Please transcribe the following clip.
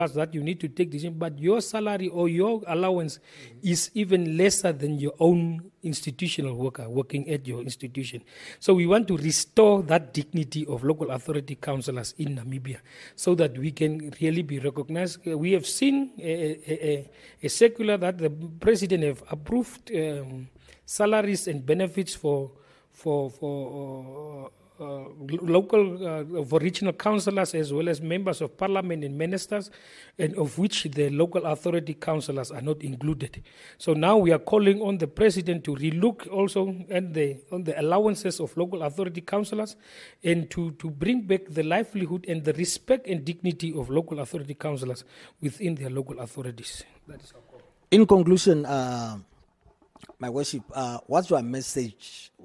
that you need to take decision, but your salary or your allowance is even lesser than your own institutional worker working at your institution. So we want to restore that dignity of local authority councillors in Namibia so that we can really be recognized. We have seen a circular that the president have approved salaries and benefits for local, for regional councillors as well as members of parliament and ministers, and of which the local authority councillors are not included. So now we are calling on the president to relook also on the allowances of local authority councillors and to bring back the livelihood and the respect and dignity of local authority councillors within their local authorities. That is our call. In conclusion, my worship, what's your message